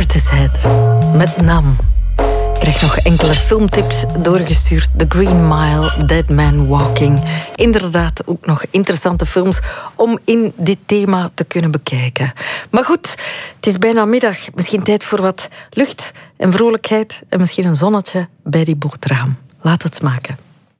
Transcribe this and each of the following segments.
Portishead met Nam. Ik krijg nog enkele filmtips doorgestuurd. The Green Mile, Dead Man Walking. Inderdaad, ook nog interessante films om in dit thema te kunnen bekijken. Maar goed, het is bijna middag. Misschien tijd voor wat lucht en vrolijkheid en misschien een zonnetje bij die boterham. Laat het smaken.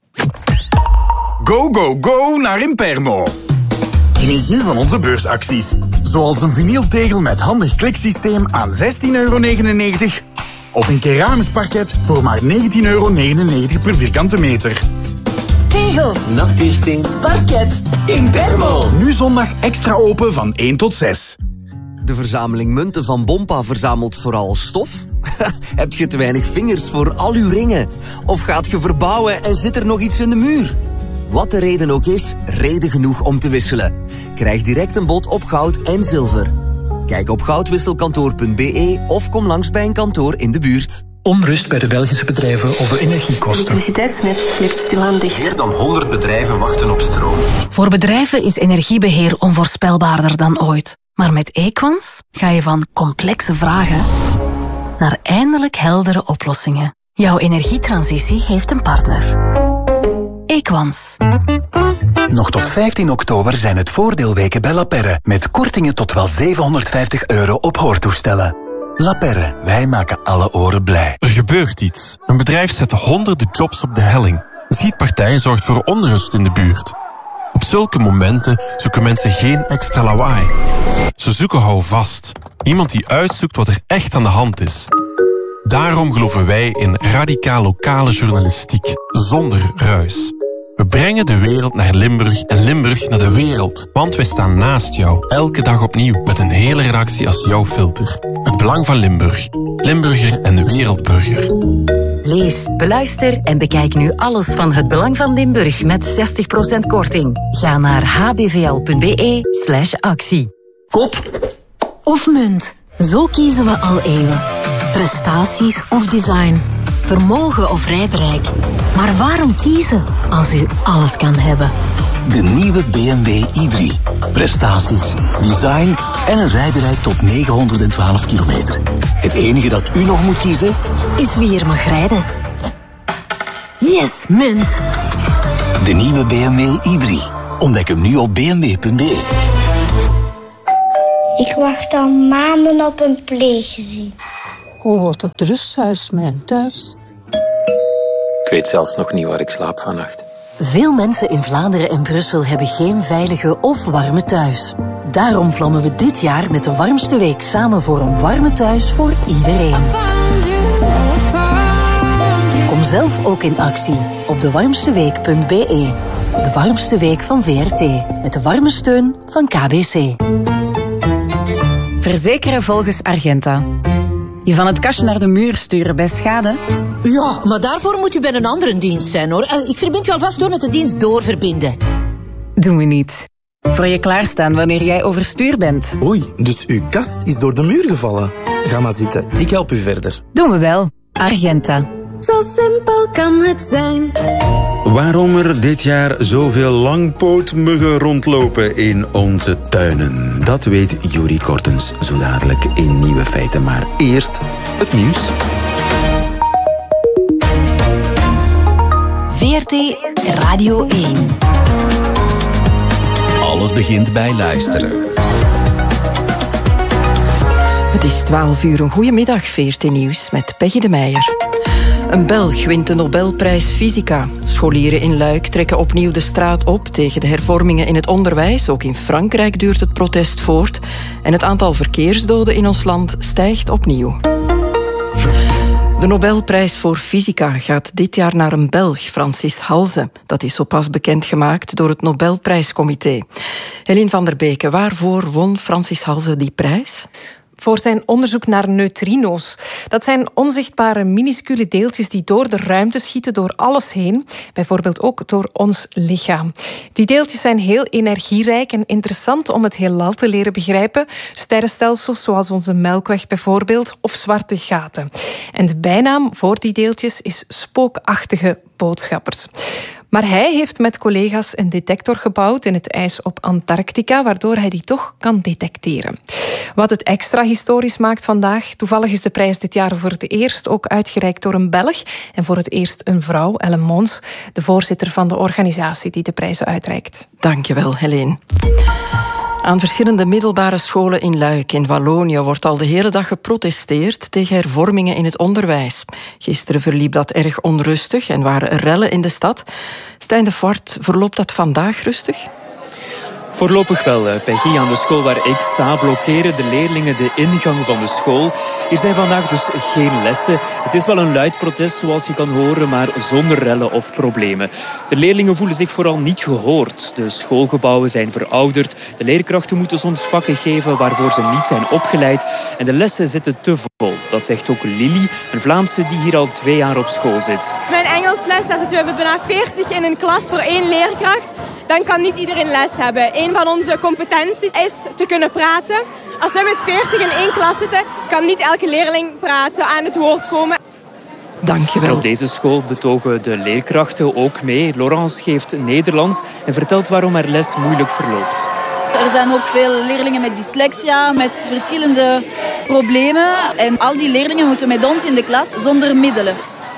Go, go, go naar Impermo. Geniet nu van onze beursacties. Zoals een vinyltegel met handig kliksysteem aan €16,99... of een keramisch parket voor maar €19,99 per vierkante meter. Tegels, nachtuursteen, parket, Impermo. Nu zondag extra open van 1 tot 6. De verzameling munten van Bompa verzamelt vooral stof? Heb je te weinig vingers voor al uw ringen? Of gaat je verbouwen en zit er nog iets in de muur? Wat de reden ook is, reden genoeg om te wisselen. Krijg direct een bod op goud en zilver. Kijk op goudwisselkantoor.be of kom langs bij een kantoor in de buurt. Onrust bij de Belgische bedrijven over energiekosten. Het elektriciteitsnet slipt stilaan dicht. Meer dan 100 bedrijven wachten op stroom. Voor bedrijven is energiebeheer onvoorspelbaarder dan ooit. Maar met Equans ga je van complexe vragen naar eindelijk heldere oplossingen. Jouw energietransitie heeft een partner. Equans. Nog tot 15 oktober zijn het voordeelweken bij La Perre, met kortingen tot wel €750 op hoortoestellen. La Perre, wij maken alle oren blij. Er gebeurt iets. Een bedrijf zet honderden jobs op de helling. Een schietpartij zorgt voor onrust in de buurt. Op zulke momenten zoeken mensen geen extra lawaai. Ze zoeken houvast. Iemand die uitzoekt wat er echt aan de hand is. Daarom geloven wij in radicaal lokale journalistiek, zonder ruis. We brengen de wereld naar Limburg en Limburg naar de wereld. Want wij staan naast jou, elke dag opnieuw, met een hele redactie als jouw filter. Het belang van Limburg. Limburger en de wereldburger. Lees, beluister en bekijk nu alles van Het Belang van Limburg met 60% korting. Ga naar hbvl.be/actie. Kop of munt, zo kiezen we al eeuwen. Prestaties of design, vermogen of rijbereik. Maar waarom kiezen als u alles kan hebben? De nieuwe BMW i3. Prestaties, design en een rijbereik tot 912 kilometer. Het enige dat u nog moet kiezen is wie er mag rijden. Yes, munt. De nieuwe BMW i3. Ontdek hem nu op bmw.be. Ik wacht al maanden op een pleeggezin. Oh, wat het rusthuis, mijn thuis. Ik weet zelfs nog niet waar ik slaap vannacht. Veel mensen in Vlaanderen en Brussel hebben geen veilige of warme thuis. Daarom vlammen we dit jaar met de warmste week samen voor een warme thuis voor iedereen. Kom zelf ook in actie op dewarmsteweek.be. De warmste week van VRT. Met de warme steun van KBC. Verzekeren volgens Argenta. Je van het kastje naar de muur sturen bij schade? Ja, maar daarvoor moet u bij een andere dienst zijn, hoor. Ik verbind u alvast door met de dienst doorverbinden. Doen we niet. Voor je klaarstaan wanneer jij overstuur bent. Oei, dus uw kast is door de muur gevallen. Ga maar zitten, ik help u verder. Doen we wel. Argenta. Zo simpel kan het zijn. Waarom er dit jaar zoveel langpootmuggen rondlopen in onze tuinen? Dat weet Yuri Kortens zo dadelijk in Nieuwe Feiten. Maar eerst het nieuws. VRT Radio 1. Alles begint bij luisteren. Het is 12 uur. Een goedemiddag, VRT Nieuws met Peggy de Meijer. Een Belg wint de Nobelprijs Fysica. Scholieren in Luik trekken opnieuw de straat op tegen de hervormingen in het onderwijs. Ook in Frankrijk duurt het protest voort. En het aantal verkeersdoden in ons land stijgt opnieuw. De Nobelprijs voor Fysica gaat dit jaar naar een Belg, Francis Halse. Dat is zo pas bekendgemaakt door het Nobelprijscomité. Helene van der Beke, waarvoor won Francis Halse die prijs? Voor zijn onderzoek naar neutrino's. Dat zijn onzichtbare minuscule deeltjes die door de ruimte schieten, door alles heen. Bijvoorbeeld ook door ons lichaam. Die deeltjes zijn heel energierijk en interessant om het heelal te leren begrijpen. Sterrenstelsels zoals onze Melkweg bijvoorbeeld, of zwarte gaten. En de bijnaam voor die deeltjes is spookachtige boodschappers. Maar hij heeft met collega's een detector gebouwd in het ijs op Antarctica, waardoor hij die toch kan detecteren. Wat het extra historisch maakt vandaag, toevallig is de prijs dit jaar voor het eerst ook uitgereikt door een Belg en voor het eerst een vrouw, Ellen Mons, de voorzitter van de organisatie die de prijzen uitreikt. Dankjewel, Helene. Aan verschillende middelbare scholen in Luik in Wallonië wordt al de hele dag geprotesteerd tegen hervormingen in het onderwijs. Gisteren verliep dat erg onrustig en waren er rellen in de stad. Stijn de Voort, verloopt dat vandaag rustig? Voorlopig wel, Peggy. Aan de school waar ik sta blokkeren de leerlingen de ingang van de school. Hier zijn vandaag dus geen lessen. Het is wel een luid protest, zoals je kan horen, maar zonder rellen of problemen. De leerlingen voelen zich vooral niet gehoord. De schoolgebouwen zijn verouderd. De leerkrachten moeten soms vakken geven waarvoor ze niet zijn opgeleid. En de lessen zitten te vol. Dat zegt ook Lily, een Vlaamse die hier al 2 jaar op school zit. Mijn Engelsles, daar zitten we bijna 40 in een klas voor 1 leerkracht. Dan kan niet iedereen les hebben. Een van onze competenties is te kunnen praten. Als we met 40 in 1 klas zitten, kan niet elke leerling praten, aan het woord komen. Dankjewel. En op deze school betogen de leerkrachten ook mee. Laurence geeft Nederlands en vertelt waarom haar les moeilijk verloopt. Er zijn ook veel leerlingen met dyslexia, met verschillende problemen. En al die leerlingen moeten met ons in de klas zonder middelen.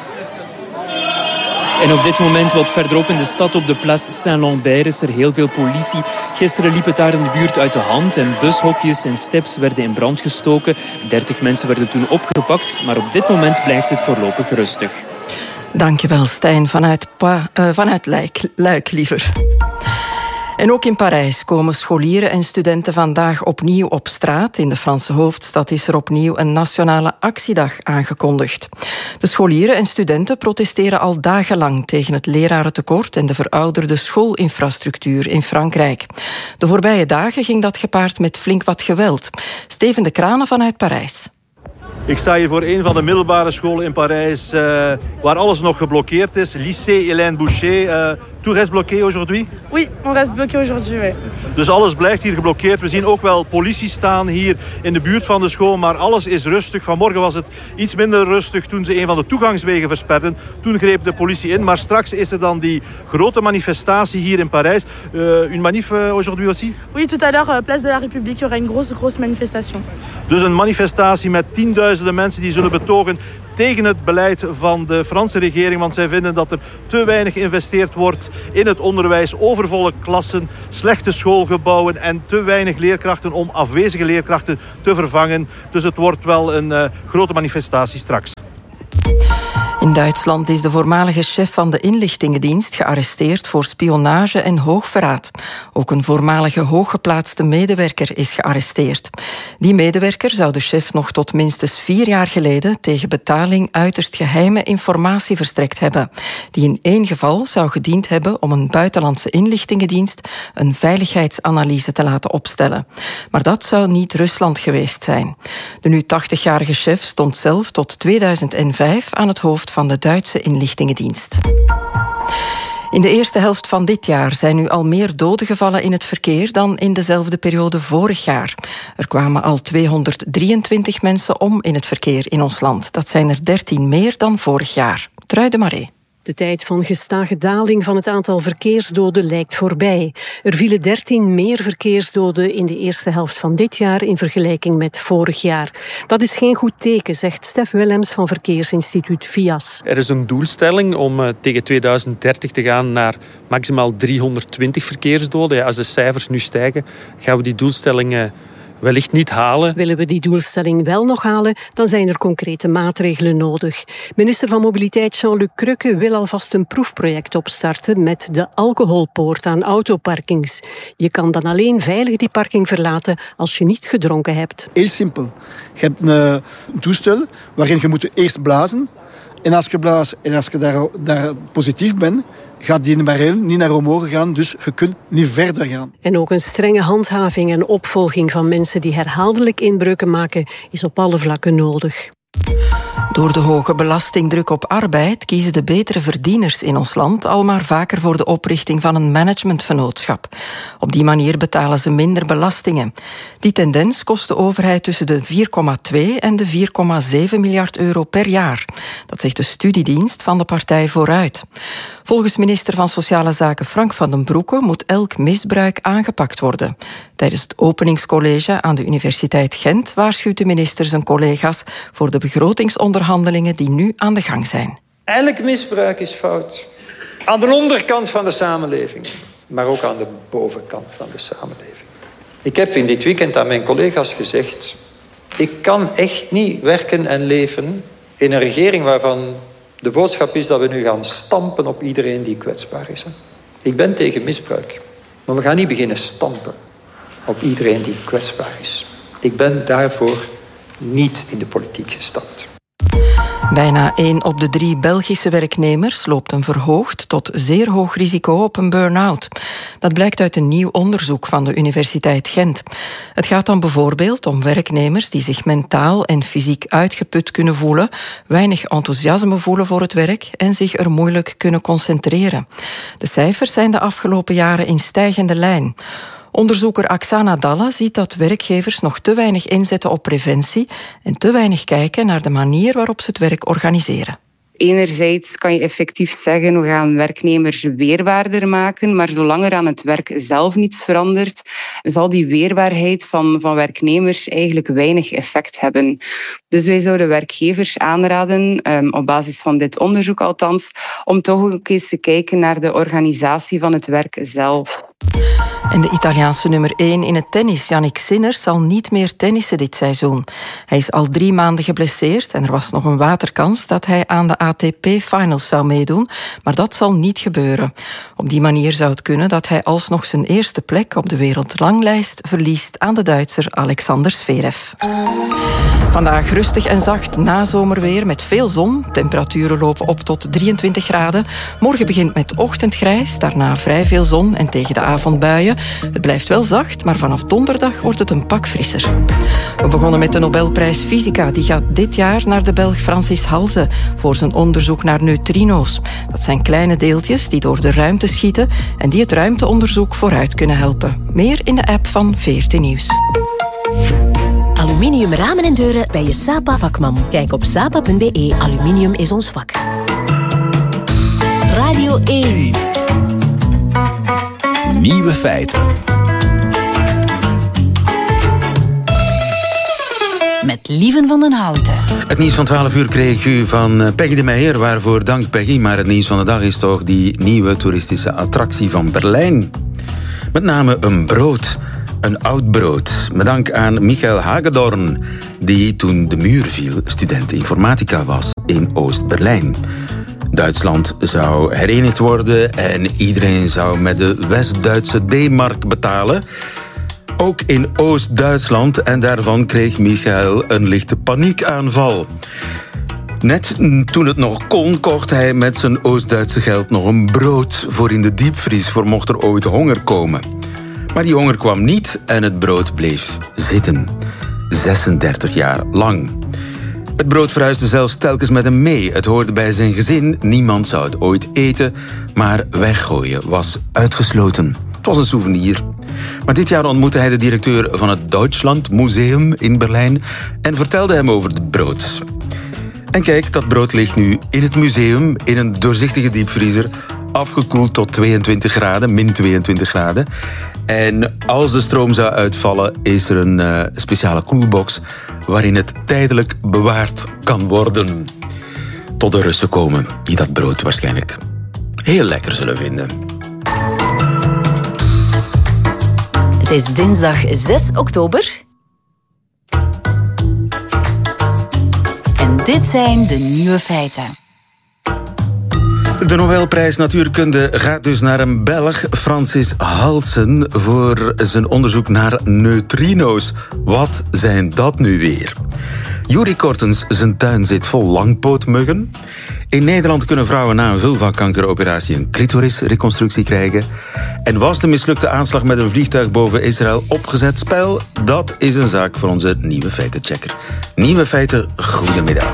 En op dit moment, wat verderop in de stad op de Place Saint-Lambert, is er heel veel politie. Gisteren liep het daar in de buurt uit de hand en bushokjes en steps werden in brand gestoken. 30 mensen werden toen opgepakt, maar op dit moment blijft het voorlopig rustig. Dankjewel, Stijn, vanuit Luik liever. En ook in Parijs komen scholieren en studenten vandaag opnieuw op straat. In de Franse hoofdstad is er opnieuw een nationale actiedag aangekondigd. De scholieren en studenten protesteren al dagenlang tegen het lerarentekort en de verouderde schoolinfrastructuur in Frankrijk. De voorbije dagen ging dat gepaard met flink wat geweld. Steven de Kranen vanuit Parijs. Ik sta hier voor een van de middelbare scholen in Parijs, waar alles nog geblokkeerd is. Lycée Hélène Boucher. Tout reste bloqué aujourd'hui? Oui, on reste bloqué aujourd'hui, oui. Dus alles blijft hier geblokkeerd. We zien ook wel politie staan hier in de buurt van de school, maar alles is rustig. Vanmorgen was het iets minder rustig toen ze een van de toegangswegen versperden. Toen greep de politie in, maar straks is er dan die grote manifestatie hier in Parijs. Une manif aujourd'hui aussi? Oui, tout à l'heure, place de la République, il y aura une grosse manifestation. Dus een manifestatie met 10.000 mensen die zullen betogen tegen het beleid van de Franse regering, want zij vinden dat er te weinig geïnvesteerd wordt in het onderwijs, overvolle klassen, slechte schoolgebouwen en te weinig leerkrachten om afwezige leerkrachten te vervangen. Dus het wordt wel een grote manifestatie straks. In Duitsland is de voormalige chef van de inlichtingendienst gearresteerd voor spionage en hoogverraad. Ook een voormalige hooggeplaatste medewerker is gearresteerd. Die medewerker zou de chef nog tot minstens 4 jaar geleden tegen betaling uiterst geheime informatie verstrekt hebben, die in 1 geval zou gediend hebben om een buitenlandse inlichtingendienst een veiligheidsanalyse te laten opstellen. Maar dat zou niet Rusland geweest zijn. De nu 80-jarige chef stond zelf tot 2005 aan het hoofd van de Duitse inlichtingendienst. In de eerste helft van dit jaar zijn nu al meer doden gevallen in het verkeer dan in dezelfde periode vorig jaar. Er kwamen al 223 mensen om in het verkeer in ons land. Dat zijn er 13 meer dan vorig jaar. Truide Marais. De tijd van gestage daling van het aantal verkeersdoden lijkt voorbij. Er vielen 13 meer verkeersdoden in de eerste helft van dit jaar in vergelijking met vorig jaar. Dat is geen goed teken, zegt Stef Willems van Verkeersinstituut VIAS. Er is een doelstelling om tegen 2030 te gaan naar maximaal 320 verkeersdoden. Ja, als de cijfers nu stijgen, gaan we die doelstelling wellicht niet halen. Willen we die doelstelling wel nog halen, dan zijn er concrete maatregelen nodig. Minister van Mobiliteit Jean-Luc Crukke wil alvast een proefproject opstarten met de alcoholpoort aan autoparkings. Je kan dan alleen veilig die parking verlaten als je niet gedronken hebt. Heel simpel. Je hebt een toestel waarin je moet eerst blazen. En als je blaast en als je daar positief bent, gaat die barrel niet naar omhoog gaan, dus je kunt niet verder gaan. En ook een strenge handhaving en opvolging van mensen die herhaaldelijk inbreuken maken is op alle vlakken nodig. Door de hoge belastingdruk op arbeid kiezen de betere verdieners in ons land al maar vaker voor de oprichting van een managementvennootschap. Op die manier betalen ze minder belastingen. Die tendens kost de overheid tussen de 4,2 en de 4,7 miljard euro per jaar. Dat zegt de studiedienst van de partij Vooruit. Volgens minister van Sociale Zaken Frank van den Broeke moet elk misbruik aangepakt worden. Tijdens het openingscollege aan de Universiteit Gent waarschuwt de minister zijn collega's voor de begrotingsonderhandelingen die nu aan de gang zijn. Elk misbruik is fout. Aan de onderkant van de samenleving, maar ook aan de bovenkant van de samenleving. Ik heb in dit weekend aan mijn collega's gezegd, ik kan echt niet werken en leven in een regering waarvan de boodschap is dat we nu gaan stampen op iedereen die kwetsbaar is. Ik ben tegen misbruik, maar we gaan niet beginnen stampen op iedereen die kwetsbaar is. Ik ben daarvoor niet in de politiek gestapt. Bijna 1 op de 3 Belgische werknemers loopt een verhoogd tot zeer hoog risico op een burn-out. Dat blijkt uit een nieuw onderzoek van de Universiteit Gent. Het gaat dan bijvoorbeeld om werknemers die zich mentaal en fysiek uitgeput kunnen voelen, weinig enthousiasme voelen voor het werk en zich er moeilijk kunnen concentreren. De cijfers zijn de afgelopen jaren in stijgende lijn. Onderzoeker Aksana Dalla ziet dat werkgevers nog te weinig inzetten op preventie en te weinig kijken naar de manier waarop ze het werk organiseren. Enerzijds kan je effectief zeggen, we gaan werknemers weerbaarder maken, maar zolang er aan het werk zelf niets verandert, zal die weerbaarheid van werknemers eigenlijk weinig effect hebben. Dus wij zouden werkgevers aanraden, op basis van dit onderzoek althans, om toch ook eens te kijken naar de organisatie van het werk zelf. En de Italiaanse nummer 1 in het tennis, Jannik Sinner, zal niet meer tennissen dit seizoen. Hij is al 3 maanden geblesseerd en er was nog een waterkans dat hij aan de ATP-finals zou meedoen, maar dat zal niet gebeuren. Op die manier zou het kunnen dat hij alsnog zijn eerste plek op de wereldranglijst verliest aan de Duitser Alexander Zverev. Vandaag rustig en zacht nazomerweer met veel zon. Temperaturen lopen op tot 23 graden. Morgen begint met ochtendgrijs, daarna vrij veel zon en tegen de avond buien. Het blijft wel zacht, maar vanaf donderdag wordt het een pak frisser. We begonnen met de Nobelprijs Fysica. Die gaat dit jaar naar de Belg Francis Halse voor zijn onderzoek naar neutrino's. Dat zijn kleine deeltjes die door de ruimte schieten en die het ruimteonderzoek vooruit kunnen helpen. Meer in de app van VRT Nieuws. Aluminium ramen en deuren bij je Sapa-vakman. Kijk op sapa.be. Aluminium is ons vak. Radio 1. Nieuwe feiten. Met Lieven van den Houten. Het nieuws van 12 uur kreeg u van Peggy de Meijer. Waarvoor dank Peggy. Maar het nieuws van de dag is toch die nieuwe toeristische attractie van Berlijn. Met name een brood. Een oud brood. Met dank aan Michael Hagedorn, die toen de muur viel student informatica was in Oost-Berlijn. Duitsland zou herenigd worden en iedereen zou met de West-Duitse D-mark betalen. Ook in Oost-Duitsland, en daarvan kreeg Michael een lichte paniekaanval. Net toen het nog kon, kocht hij met zijn Oost-Duitse geld nog een brood voor in de diepvries, voor mocht er ooit honger komen. Maar die honger kwam niet en het brood bleef zitten. 36 jaar lang. Het brood verhuisde zelfs telkens met hem mee. Het hoorde bij zijn gezin. Niemand zou het ooit eten. Maar weggooien was uitgesloten. Het was een souvenir. Maar dit jaar ontmoette hij de directeur van het Deutschland Museum in Berlijn en vertelde hem over het brood. En kijk, dat brood ligt nu in het museum in een doorzichtige diepvriezer, afgekoeld tot 22 graden, min 22 graden. En als de stroom zou uitvallen, is er een speciale koelbox waarin het tijdelijk bewaard kan worden. Tot de Russen komen, die dat brood waarschijnlijk heel lekker zullen vinden. Het is dinsdag 6 oktober. En dit zijn de nieuwe feiten. De Nobelprijs Natuurkunde gaat dus naar een Belg, Francis Halsen, voor zijn onderzoek naar neutrino's. Wat zijn dat nu weer? Juri Kortens, zijn tuin zit vol langpootmuggen. In Nederland kunnen vrouwen na een vulvakankeroperatie een clitorisreconstructie krijgen. En was de mislukte aanslag met een vliegtuig boven Israël opgezet spel? Dat is een zaak voor onze nieuwe feitenchecker. Nieuwe feiten, goedemiddag.